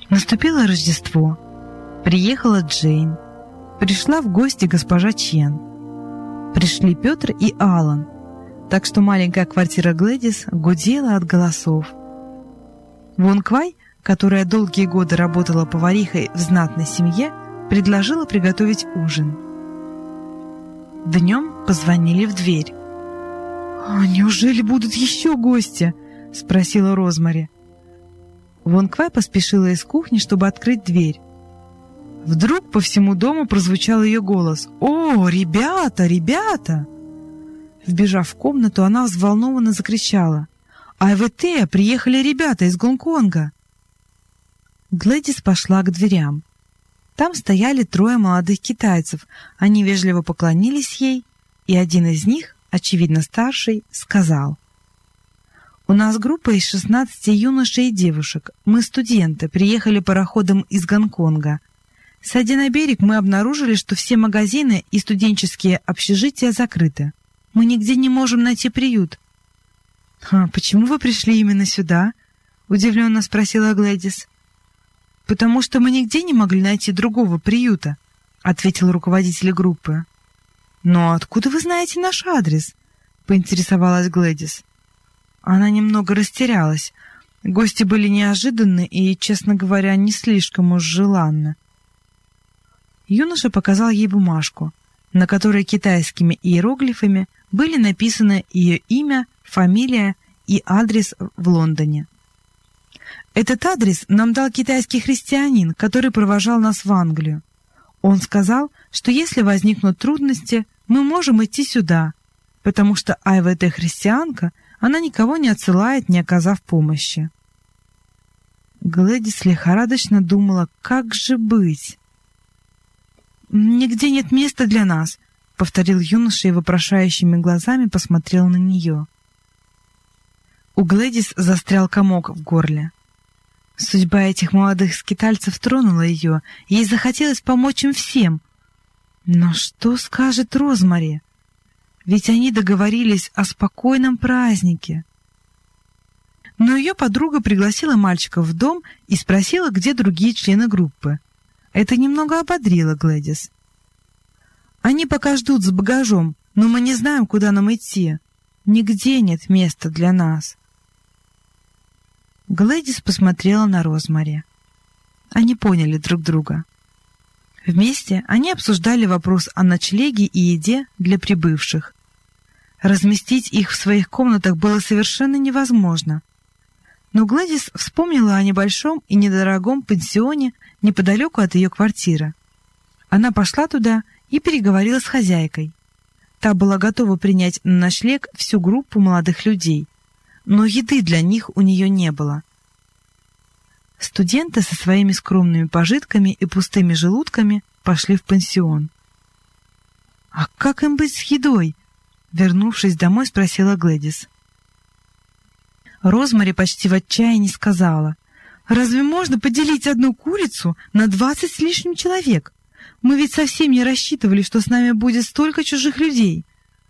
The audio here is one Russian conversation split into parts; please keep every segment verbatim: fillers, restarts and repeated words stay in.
Наступило Рождество. Приехала Джейн. Пришла в гости госпожа Чен. Пришли Петр и Алан, так что маленькая квартира Глэдис гудела от голосов. Вон Квай, которая долгие годы работала поварихой в знатной семье, предложила приготовить ужин. Днем позвонили в дверь. «Неужели будут еще гости?» — спросила Розмари. Вон Квай поспешила из кухни, чтобы открыть дверь. Вдруг по всему дому прозвучал ее голос. «О, ребята, ребята!» Вбежав в комнату, она взволнованно закричала. «АйВТ, приехали ребята из Гонконга!» Глэдис пошла к дверям. Там стояли трое молодых китайцев. Они вежливо поклонились ей, и один из них, очевидно старший, сказал: «У нас группа из шестнадцати юношей и девушек. Мы студенты, приехали пароходом из Гонконга. Сойдя на берег, мы обнаружили, что все магазины и студенческие общежития закрыты. Мы нигде не можем найти приют». «А почему вы пришли именно сюда?» — удивленно спросила Глэдис. «Потому что мы нигде не могли найти другого приюта», — ответил руководитель группы. «Но откуда вы знаете наш адрес?» — поинтересовалась Глэдис. Она немного растерялась. Гости были неожиданны и, честно говоря, не слишком уж желанны. Юноша показал ей бумажку, на которой китайскими иероглифами были написаны ее имя, фамилия и адрес в Лондоне. «Этот адрес нам дал китайский христианин, который провожал нас в Англию. Он сказал, что если возникнут трудности, мы можем идти сюда, потому что АйВТ христианка, она никого не отсылает, не оказав помощи». Глэдис лихорадочно думала, как же быть. «Нигде нет места для нас», — повторил юноша и вопрошающими глазами посмотрел на нее. У Глэдис застрял комок в горле. Судьба этих молодых скитальцев тронула ее, ей захотелось помочь им всем. Но что скажет Розмари? Ведь они договорились о спокойном празднике. Но ее подруга пригласила мальчиков в дом и спросила, где другие члены группы. Это немного ободрило Глэдис. «Они пока ждут с багажом, но мы не знаем, куда нам идти. Нигде нет места для нас». Глэдис посмотрела на Розмари. Они поняли друг друга. Вместе они обсуждали вопрос о ночлеге и еде для прибывших. Разместить их в своих комнатах было совершенно невозможно. Но Глэдис вспомнила о небольшом и недорогом пансионе неподалеку от ее квартиры. Она пошла туда и переговорила с хозяйкой. Та была готова принять на ночлег всю группу молодых людей, но еды для них у нее не было. Студенты со своими скромными пожитками и пустыми желудками пошли в пансион. «А как им быть с едой?» — вернувшись домой, спросила Глэдис. Розмари почти в отчаянии сказала: «Разве можно поделить одну курицу на двадцать с лишним человек? Мы ведь совсем не рассчитывали, что с нами будет столько чужих людей».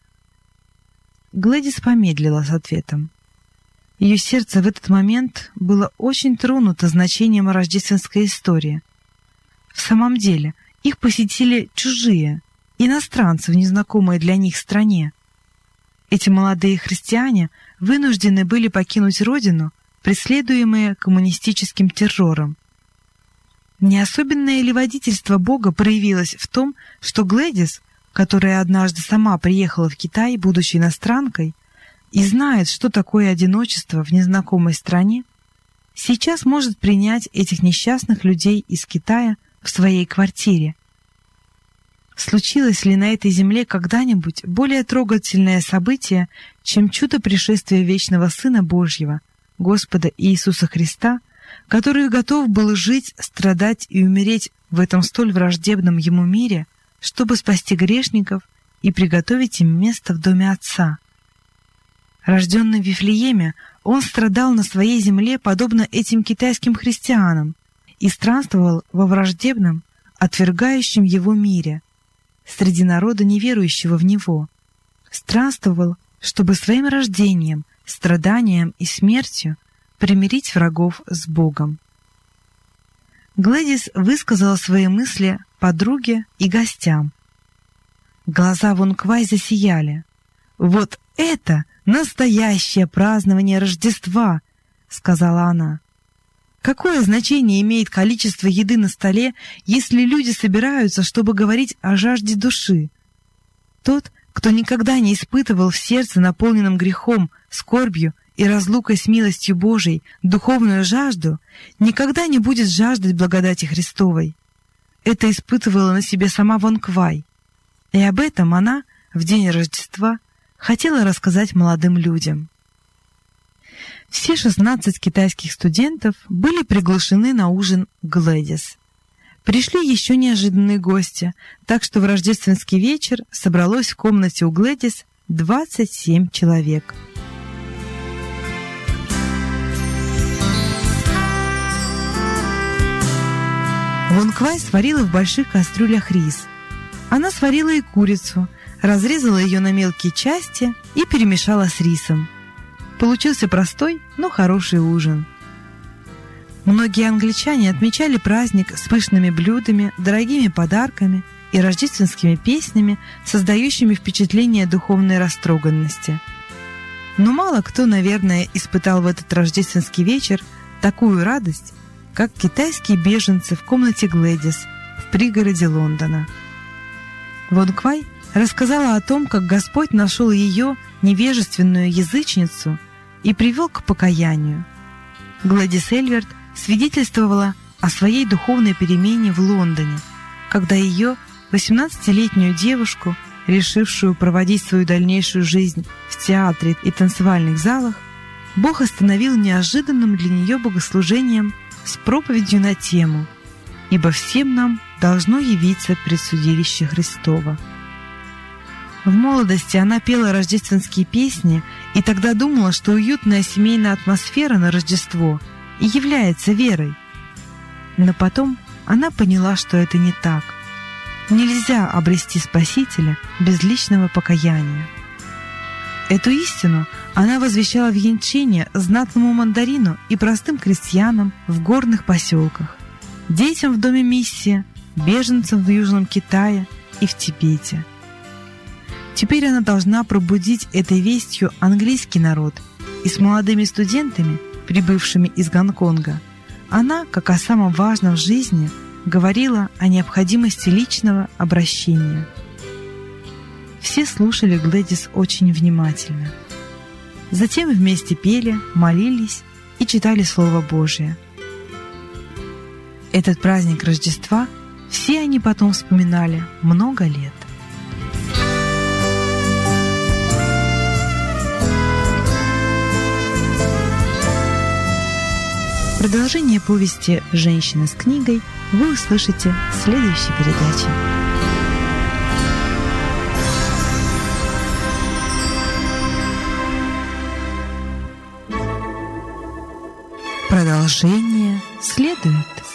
Глэдис помедлила с ответом. Ее сердце в этот момент было очень тронуто значением рождественской истории. В самом деле, их посетили чужие, иностранцы в незнакомой для них стране. Эти молодые христиане вынуждены были покинуть родину, преследуемые коммунистическим террором. Не особенное ли водительство Бога проявилось в том, что Глэдис, которая однажды сама приехала в Китай, будучи иностранкой, и знает, что такое одиночество в незнакомой стране, сейчас может принять этих несчастных людей из Китая в своей квартире? Случилось ли на этой земле когда-нибудь более трогательное событие, чем чудо пришествия вечного Сына Божьего, Господа Иисуса Христа, который готов был жить, страдать и умереть в этом столь враждебном Ему мире, чтобы спасти грешников и приготовить им место в доме Отца? Рожденный в Вифлееме, Он страдал на своей земле, подобно этим китайским христианам, и странствовал во враждебном, отвергающем Его мире, среди народа, неверующего в Него. Странствовал, чтобы своим рождением, страданием и смертью примирить врагов с Богом. Глэдис высказала свои мысли подруге и гостям. Глаза Вон Квай засияли. «Вот это настоящее празднование Рождества!» — сказала она. «Какое значение имеет количество еды на столе, если люди собираются, чтобы говорить о жажде души? Тот, кто никогда не испытывал в сердце, наполненном грехом, скорбью и разлукой с милостью Божией, духовную жажду, никогда не будет жаждать благодати Христовой. Это испытывала на себе сама Вон Квай. И об этом она в день Рождества хотела рассказать молодым людям». Все шестнадцать китайских студентов были приглашены на ужин Глэдис. Пришли еще неожиданные гости, так что в рождественский вечер собралось в комнате у Глэдис двадцать семь человек. Вон Квай сварила в больших кастрюлях рис. Она сварила и курицу, разрезала ее на мелкие части и перемешала с рисом. Получился простой, но хороший ужин. Многие англичане отмечали праздник с пышными блюдами, дорогими подарками и рождественскими песнями, создающими впечатление духовной растроганности. Но мало кто, наверное, испытал в этот рождественский вечер такую радость, как китайские беженцы в комнате Глэдис в пригороде Лондона. Вон Квай рассказала о том, как Господь нашел ее, невежественную язычницу, и привел к покаянию. Глэдис Эльверт свидетельствовала о своей духовной перемене в Лондоне, когда ее, восемнадцатилетнюю девушку, решившую проводить свою дальнейшую жизнь в театре и танцевальных залах, Бог остановил неожиданным для нее богослужением с проповедью на тему «Ибо всем нам должно явиться предсудилище Христово». В молодости она пела рождественские песни и тогда думала, что уютная семейная атмосфера на Рождество и является верой. Но потом она поняла, что это не так. Нельзя обрести Спасителя без личного покаяния. Эту истину она возвещала в Янчине знатному мандарину и простым крестьянам в горных поселках, детям в доме миссии, беженцам в Южном Китае и в Тибете. Теперь она должна пробудить этой вестью английский народ, и с молодыми студентами, прибывшими из Гонконга, она, как о самом важном в жизни, говорила о необходимости личного обращения. Все слушали Глэдис очень внимательно. Затем вместе пели, молились и читали Слово Божие. Этот праздник Рождества все они потом вспоминали много лет. Продолжение повести «Женщина с книгой» вы услышите в следующей передаче. Продолжение следует.